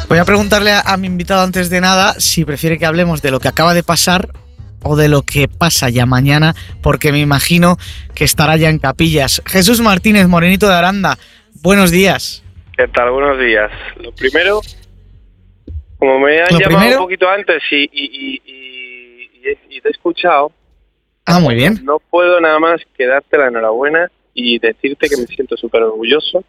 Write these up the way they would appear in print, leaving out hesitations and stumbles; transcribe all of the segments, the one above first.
Voy a preguntarle a mi invitado antes de nada si prefiere que hablemos de lo que acaba de pasar o de lo que pasa ya mañana, porque me imagino que estará ya en Capillas. Jesús Martínez, Morenito de Aranda, buenos días. ¿Qué tal? Buenos días. Lo primero, como me han llamado un poquito antes y te he escuchado, muy bien. No puedo nada más que darte la enhorabuena y decirte que me siento súper orgulloso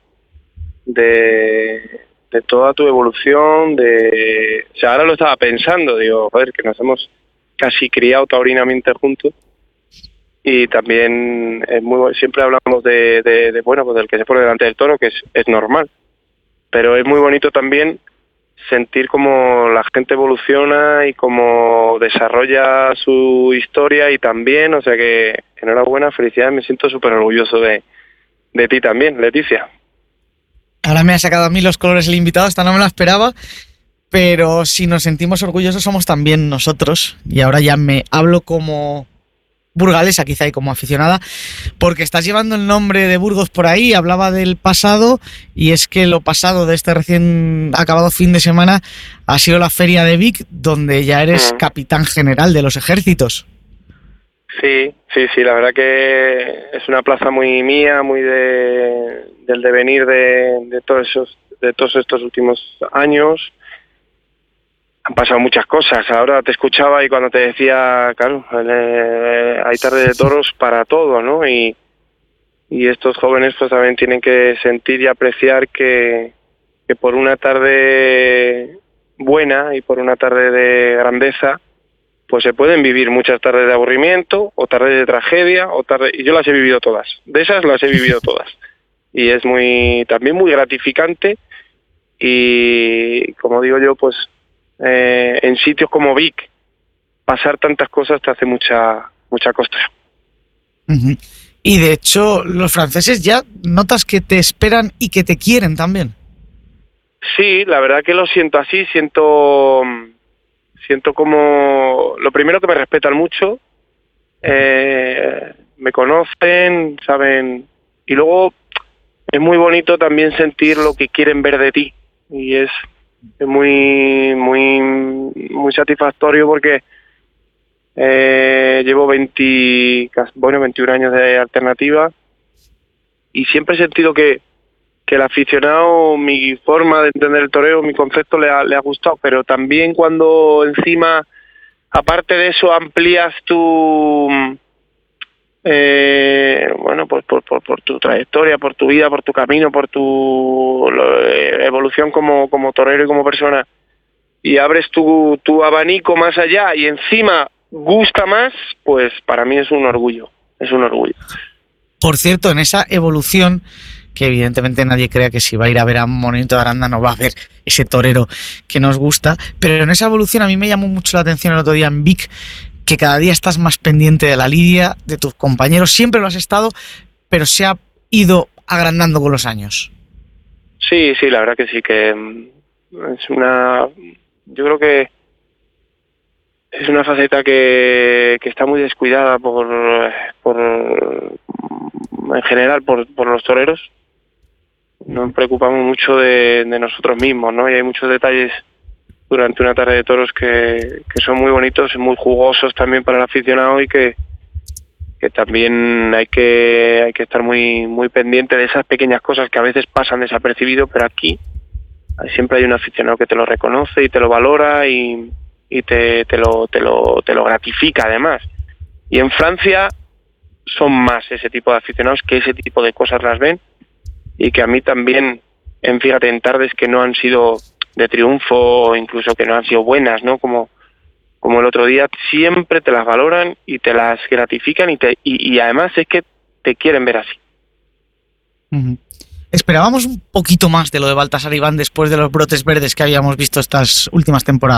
de toda tu evolución, o sea, ahora lo estaba pensando, digo, joder, que nos hemos casi criado taurinamente juntos, y también es siempre hablamos de bueno, pues del que se pone delante del toro, que es normal, pero es muy bonito también sentir cómo la gente evoluciona y cómo desarrolla su historia, y también, o sea que enhorabuena, felicidades, me siento súper orgulloso de ti también, Leticia. Ahora me ha sacado a mí los colores el invitado, esta no me la esperaba, pero si nos sentimos orgullosos somos también nosotros, y ahora ya me hablo como burgalesa quizá y como aficionada, porque estás llevando el nombre de Burgos por ahí. Hablaba del pasado, y es que lo pasado de este recién acabado fin de semana ha sido la Feria de Vic, donde ya eres capitán general de los ejércitos. Sí, la verdad que es una plaza muy mía, muy del devenir de todos estos últimos años. Han pasado muchas cosas. Ahora te escuchaba y cuando te decía, claro, hay tarde de toros para todo, ¿no? Y estos jóvenes pues también tienen que sentir y apreciar que por una tarde buena y por una tarde de grandeza, pues se pueden vivir muchas tardes de aburrimiento o tardes de tragedia y yo las he vivido todas. De esas las he vivido todas. Y es también muy gratificante, y como digo yo, pues en sitios como Vic pasar tantas cosas te hace mucha costra. Uh-huh. Y de hecho los franceses ya notas que te esperan y que te quieren también. Sí, la verdad que lo siento así, siento como, lo primero, que me respetan mucho, me conocen, saben, y luego es muy bonito también sentir lo que quieren ver de ti, y es muy satisfactorio, porque llevo 21 años de alternativa, y siempre he sentido que el aficionado, mi forma de entender el toreo, mi concepto le ha gustado, pero también cuando encima, aparte de eso, amplías tu pues por tu trayectoria, por tu vida, por tu camino, por tu evolución como torero y como persona, y abres tu abanico más allá y encima gusta más, pues para mí es un orgullo. Por cierto, en esa evolución, que evidentemente nadie crea que si va a ir a ver a Morenito de Aranda no va a ver ese torero que nos gusta, pero en esa evolución a mí me llamó mucho la atención el otro día en Vic, que cada día estás más pendiente de la lidia, de tus compañeros. Siempre lo has estado, pero se ha ido agrandando con los años. Sí, la verdad que sí, que yo creo que es una faceta que está muy descuidada en general por los toreros. Nos preocupamos mucho de nosotros mismos, ¿no? Y hay muchos detalles durante una tarde de toros que son muy bonitos y muy jugosos también para el aficionado, y que también hay que estar muy pendiente de esas pequeñas cosas que a veces pasan desapercibido, pero aquí siempre hay un aficionado que te lo reconoce y te lo valora y te lo gratifica además. Y en Francia son más ese tipo de aficionados que ese tipo de cosas las ven, y que a mí también, fíjate, en tardes que no han sido de triunfo o incluso que no han sido buenas, ¿no? Como el otro día, siempre te las valoran y te las gratifican, y además es que te quieren ver así. Uh-huh. Esperábamos un poquito más de lo de Baltasar Iván después de los brotes verdes que habíamos visto estas últimas temporadas.